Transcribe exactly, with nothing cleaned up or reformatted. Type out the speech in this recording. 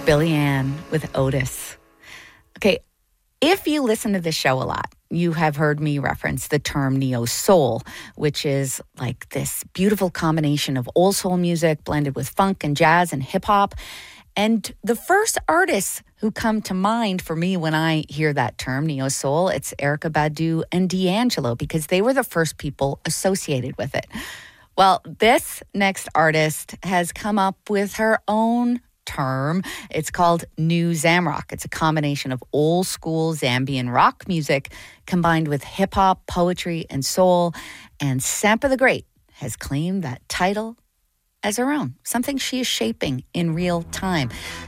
Billy Ann with Otis. Okay, if you listen to this show a lot, you have heard me reference the term neo-soul, which is like this beautiful combination of old soul music blended with funk and jazz and hip-hop. And the first artists who come to mind for me when I hear that term, neo-soul, it's Erykah Badu and D'Angelo, because they were the first people associated with it. Well, this next artist has come up with her own term. It's called New Zamrock. It's a combination of old school Zambian rock music combined with hip hop, poetry, and soul. And Sampa the Great has claimed that title as her own, something she is shaping in real time.